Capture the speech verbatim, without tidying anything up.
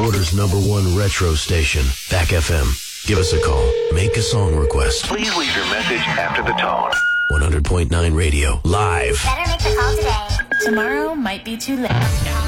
Porter's number one retro station, Back F M. Give us a call. Make a song request. Please leave your message after the tone. one hundred point nine Radio, live. Better make the call today. Tomorrow might be too late.